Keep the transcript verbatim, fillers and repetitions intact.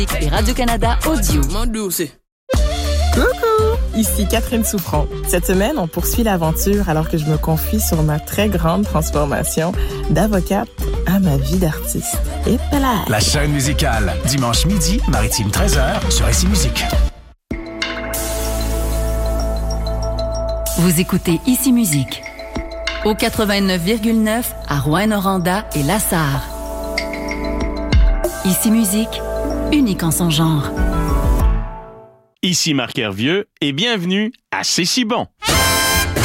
et Radio-Canada Audio. Coucou, ici Catherine Souffron. Cette semaine, on poursuit l'aventure alors que je me confie sur ma très grande transformation d'avocate à ma vie d'artiste. Et voilà. La chaîne musicale, dimanche midi, Maritime treize heures, sur Ici Musique. Vous écoutez Ici Musique au quatre-vingt-neuf virgule neuf à Rouyn-Noranda et Lassar. Ici Musique, unique en son genre. Ici Marc Hervieux et bienvenue à C'est si bon.